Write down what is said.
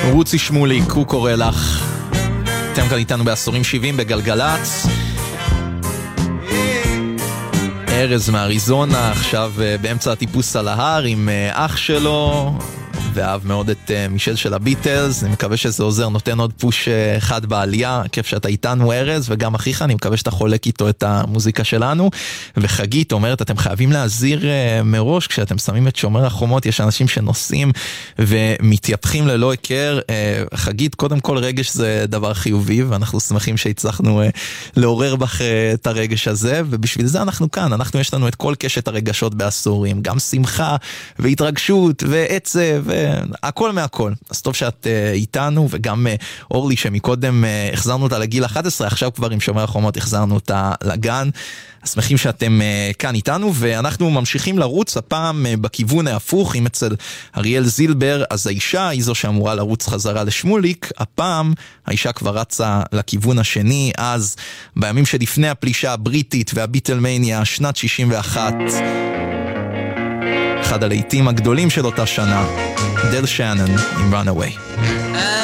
רוצי שמוליק, הוא קורא לך. אתם כאן איתנו בעשורים 70 בגלגלץ. ארז מאריזונה, עכשיו באמצע הטיפוס על ההר עם אח שלו, ואהב מאוד את מישל של הביטלס. אני מקווה שזה עוזר, נותן עוד פוש אחד בעלייה. כיף שאתה איתנו ארז, וגם אחיך, אני מקווה שאתה חולק איתו את המוזיקה שלנו. וחגית אומרת, אתם חייבים להזהיר מראש, כשאתם שמים את שומר החומות, יש אנשים שנוסעים ומתייפחים ללא הכר. חגית, קודם כל רגש זה דבר חיובי, ואנחנו שמחים שהצלחנו לעורר בך את הרגש הזה, ובשביל זה אנחנו כאן. אנחנו יש לנו את כל קשת הרגשות בעשורים, גם שמחה והתרגשות ועצב הכל מהכל. אז טוב שאת איתנו, וגם אורלי שמקודם החזרנו אותה לגיל 11, עכשיו כבר עם שומר החומות החזרנו אותה לגן. שמחים שאתם כאן איתנו, ואנחנו ממשיכים לרוץ, הפעם בכיוון ההפוך. אם אצל אריאל זילבר, אז האישה היא זו שאמורה לרוץ חזרה לשמוליק, הפעם האישה כבר רצה לכיוון השני, אז בימים שלפני הפלישה הבריטית והביטלמניה, שנת 61, אחד הלהיטים הגדולים של אותה שנה, דל שנן עם Runaway.